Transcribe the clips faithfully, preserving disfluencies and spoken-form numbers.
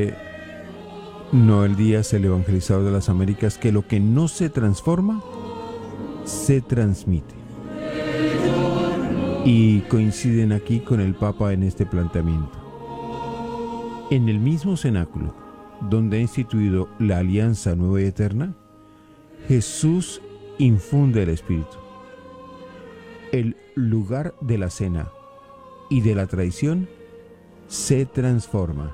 Noel Díaz, el evangelizador de las Américas, que lo que no se transforma, se transmite. Y coinciden aquí con el Papa en este planteamiento. En el mismo cenáculo, donde ha instituido la alianza nueva y eterna, Jesús infunde el Espíritu. El lugar de la cena y de la tradición se transforma.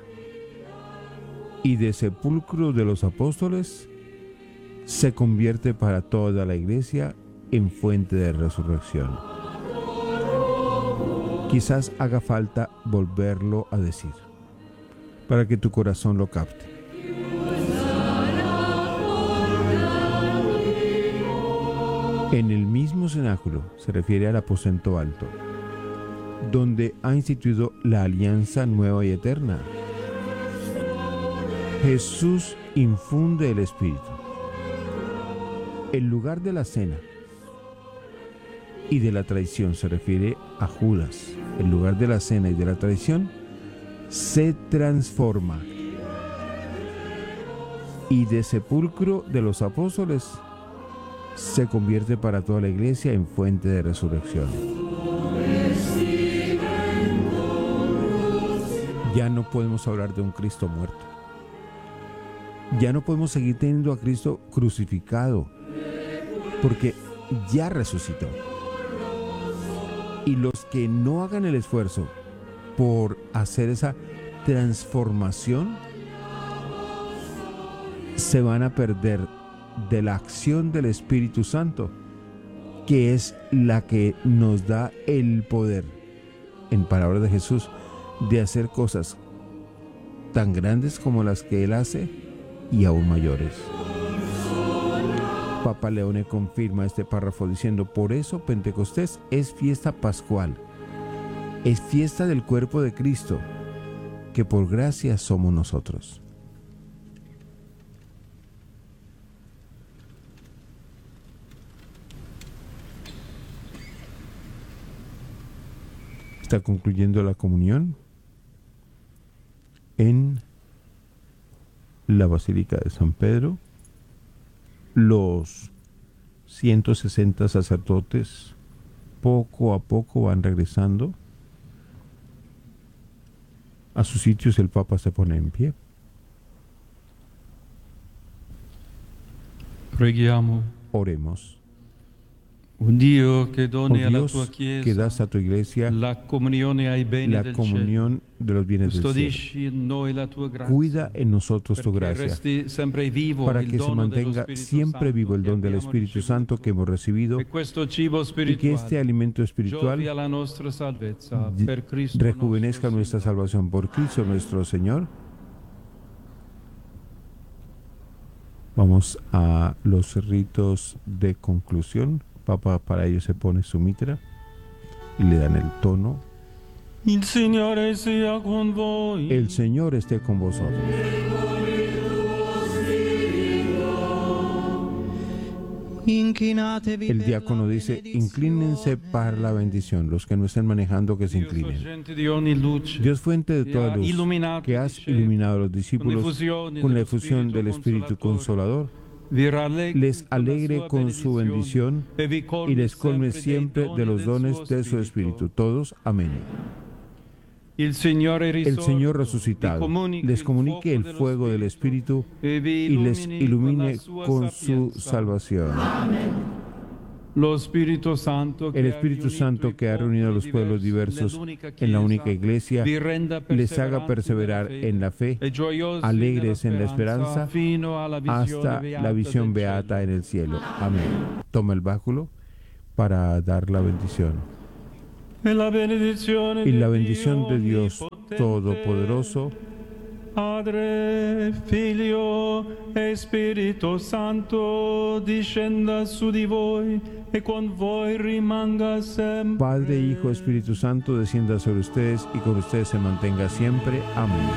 Y de sepulcro de los apóstoles se convierte para toda la iglesia en fuente de resurrección. Quizás haga falta volverlo a decir, para que tu corazón lo capte. En el mismo cenáculo, se refiere al aposento alto, donde ha instituido la alianza nueva y eterna. Jesús infunde el Espíritu. El lugar de la cena y de la traición se refiere a Judas. El lugar de la cena y de la traición se transforma. Y de sepulcro de los apóstoles se convierte para toda la iglesia en fuente de resurrección. Ya no podemos hablar de un Cristo muerto. Ya no podemos seguir teniendo a Cristo crucificado, porque ya resucitó. Y los que no hagan el esfuerzo por hacer esa transformación se van a perder de la acción del Espíritu Santo, que es la que nos da el poder, en palabras de Jesús, de hacer cosas tan grandes como las que Él hace y aún mayores. Papa Leone confirma este párrafo diciendo: por eso Pentecostés es fiesta pascual, es fiesta del cuerpo de Cristo, que por gracia somos nosotros. Está concluyendo la comunión en la Basílica de San Pedro. Los ciento sesenta sacerdotes poco a poco van regresando a sus sitios. El Papa se pone en pie. Preghiamo. Oremos. Un Dio che doni Oh alla Dios, tua que Chiesa das a tu iglesia la comunione ai beni la del comunión de los bienes cielo. del cielo. Custodisci in noi la tua grazia. Cuida en nosotros tu perché gracia, resti sempre vivo para il que se dono dello mantenga Spirito siempre Santo vivo el che don del abbiamo Espíritu ricevuto. Santo que hemos recibido, E questo cibo y que spirituale este alimento espiritual giovi alla nostra salvezza di- per Cristo rejuvenezca nostro nuestra Signore. salvación por Cristo nuestro Señor. Vamos a los ritos de conclusión. Papa para ello se pone su mitra y le dan el tono. Il Signore sia con voi. El Señor esté con vosotros. El diácono dice: inclínense para la bendición. Los que no estén manejando, que se Dio inclinen. sorgente di ogni luce, Dios, fuente de toda ha luz, iluminato que i has discepoli iluminado a los con discípulos l'effusione con la dello efusión del Espíritu Consolador, vi rallegri les con la alegre sua con su bendición e vi colmi y les colme sempre dei siempre doni de los del dones suo de su Spirito. Espíritu. Todos, amén. Il Signore El risorto Señor vi resucitado comunichi les il comunique el dello fuego del Spirito Espíritu e vi y les illumini ilumine con la sua con su sapienza. salvación. Lo Spirito Santo El Espíritu Santo que ha reunido a los pueblos diversos en la única iglesia vi renda les haga perseverar en la fe, e gioiosi alegres en la nella esperanza, fino alla visione hasta beata la visión del beata cielo. en el cielo. Amén. Toma el báculo para dar la bendición. E la benedizione Y la di bendición Dio de Dios Onnipotente, Todopoderoso, Padre, Figlio e Spirito Santo, discenda su di voi e con voi rimanga sempre. Padre, Hijo, Espíritu Santo, descienda sobre ustedes y con ustedes se mantenga siempre. Amén.